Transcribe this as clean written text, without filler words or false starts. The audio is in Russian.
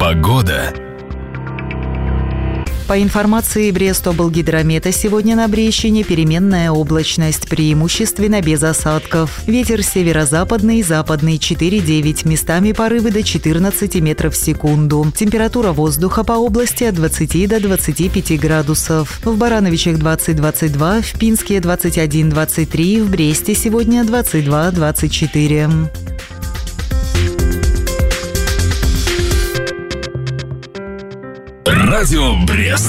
Погода. По информации Брест-облгидромета, сегодня на Брещине переменная облачность, преимущественно без осадков. Ветер северо-западный, западный 4-9, местами порывы до 14 метров в секунду. Температура воздуха по области от 20 до 25 градусов. В Барановичах 20-22, в Пинске 21-23, в Бресте сегодня 22-24. Радио Брест.